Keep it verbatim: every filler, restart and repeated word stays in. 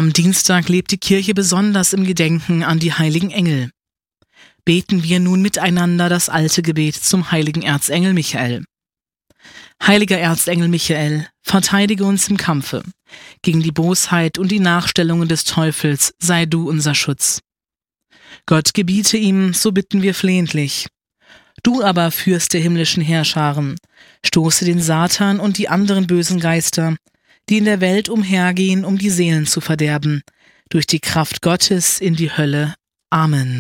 Am Dienstag lebt die Kirche besonders im Gedenken an die heiligen Engel. Beten wir nun miteinander das alte Gebet zum heiligen Erzengel Michael. Heiliger Erzengel Michael, verteidige uns im Kampfe. Gegen die Bosheit und die Nachstellungen des Teufels sei du unser Schutz. Gott gebiete ihm, so bitten wir flehentlich. Du aber, Fürst der himmlischen Heerscharen, stoße den Satan und die anderen bösen Geister, die in der Welt umhergehen, um die Seelen zu verderben, durch die Kraft Gottes in die Hölle. Amen.